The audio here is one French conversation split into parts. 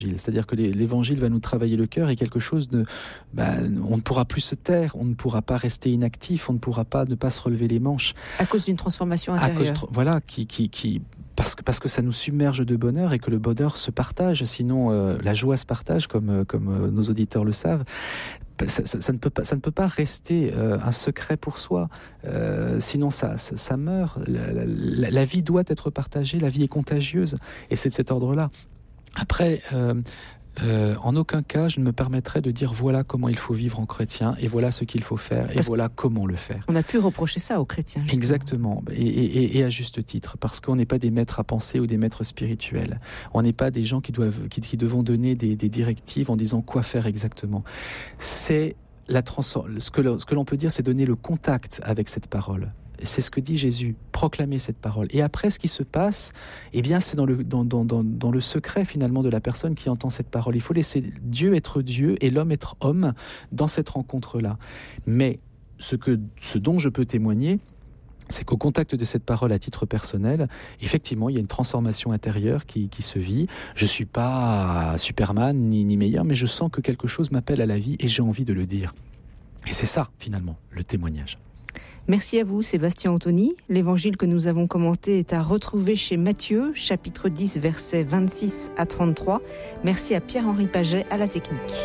C'est-à-dire que l'évangile va nous travailler le cœur et quelque chose on ne pourra plus se taire, on ne pourra pas rester inactif, on ne pourra pas ne pas se relever les manches. À cause d'une transformation intérieure. Parce que ça nous submerge de bonheur et que le bonheur se partage, sinon la joie se partage comme nos auditeurs le savent. Ça ne peut pas rester un secret pour soi, sinon ça meurt. La vie doit être partagée, la vie est contagieuse et c'est de cet ordre-là. Après, en aucun cas, je ne me permettrai de dire voilà comment il faut vivre en chrétien et voilà ce qu'il faut faire et voilà comment le faire. On a pu reprocher ça aux chrétiens. Justement. Exactement, et à juste titre, parce qu'on n'est pas des maîtres à penser ou des maîtres spirituels. On n'est pas des gens qui devons donner des directives en disant quoi faire exactement. C'est ce que l'on peut dire, c'est donner le contact avec cette parole. C'est ce que dit Jésus, proclamer cette parole. Et après, ce qui se passe, eh bien, c'est dans le secret, finalement, de la personne qui entend cette parole. Il faut laisser Dieu être Dieu et l'homme être homme dans cette rencontre-là. Mais ce dont je peux témoigner, c'est qu'au contact de cette parole à titre personnel, effectivement, il y a une transformation intérieure qui se vit. Je ne suis pas Superman ni meilleur, mais je sens que quelque chose m'appelle à la vie et j'ai envie de le dire. Et c'est ça, finalement, le témoignage. Merci à vous, Sébastien Anthony. L'évangile que nous avons commenté est à retrouver chez Matthieu, chapitre 10, versets 26 à 33. Merci à Pierre-Henri Paget à la technique.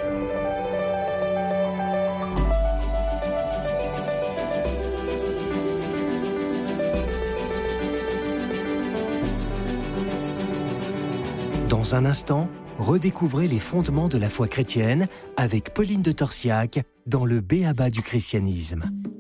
Dans un instant, redécouvrez les fondements de la foi chrétienne avec Pauline de Torsiac dans le B.A.B.A. du christianisme.